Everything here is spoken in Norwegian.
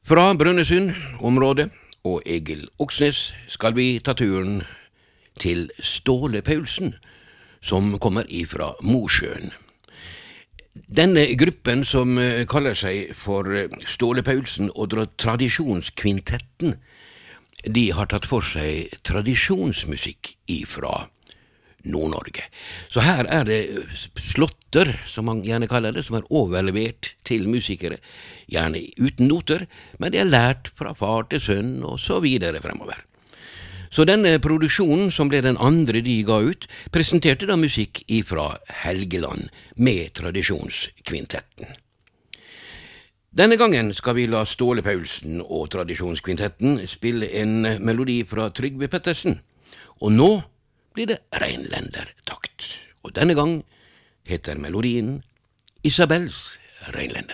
Fra Brønnøysund-området og Egil Oksnes skal vi ta turen til Ståle Paulsen, som kommer ifra Mosjøen. Denne gruppen som kaller seg for Ståle Paulsen og Tradisjonskvintetten, de har tatt for seg tradisjonsmusikk ifra Nord-Norge. Så her er det slåtter, som man gjerne kaller det, som er overlevert til musikere, gjerne uten noter, men det er lært fra far til sønn og så videre fremover. Så denne produksjonen, som ble den andre de ga ut, presenterte da musikk ifra Helgeland med Tradisjonskvintetten. Denne gangen skal vi la Ståle Paulsen og Tradisjonskvintetten spille en melodi fra Trygve Pettersen, og nå blir det reinlendertakt. Og denne gang heter melodien Isabels reinlender.